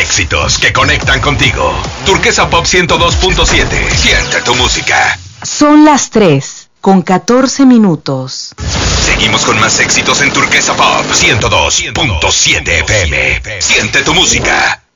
éxitos que conectan contigo. Turquesa Pop 102.7. Siente tu música. Son las 3:14 minutos. Seguimos con más éxitos en Turquesa Pop 102.7 FM. Siente tu música.